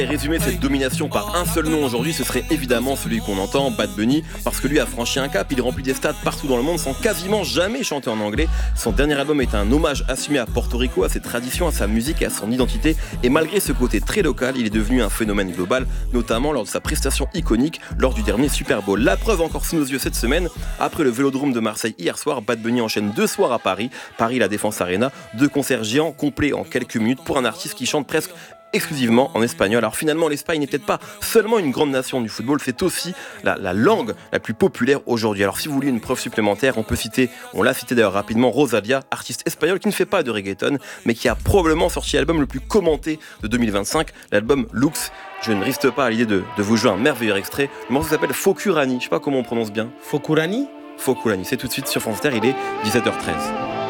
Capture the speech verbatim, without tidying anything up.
Et résumer cette domination par un seul nom aujourd'hui, ce serait évidemment celui qu'on entend, Bad Bunny, parce que lui a franchi un cap, il remplit des stades partout dans le monde sans quasiment jamais chanter en anglais. Son dernier album est un hommage assumé à Porto Rico, à ses traditions, à sa musique et à son identité. Et malgré ce côté très local, il est devenu un phénomène global, notamment lors de sa prestation iconique lors du dernier Super Bowl. La preuve encore sous nos yeux cette semaine, après le Vélodrome de Marseille hier soir, Bad Bunny enchaîne deux soirs à Paris, Paris la Défense Arena, deux concerts géants complets en quelques minutes pour un artiste qui chante presque exclusivement en espagnol. Alors finalement, l'Espagne n'est peut-être pas seulement une grande nation du football, c'est aussi la, la langue la plus populaire aujourd'hui. Alors si vous voulez une preuve supplémentaire, on peut citer, on l'a cité d'ailleurs rapidement, Rosalía, artiste espagnole qui ne fait pas de reggaeton, mais qui a probablement sorti l'album le plus commenté de deux mille vingt-cinq, l'album Lux. Je ne reste pas à l'idée de, de vous jouer un merveilleux extrait. Le morceau s'appelle Fokurani, je ne sais pas comment on prononce bien. Fokurani Fokurani, c'est tout de suite sur France Inter, il est dix-sept heures treize.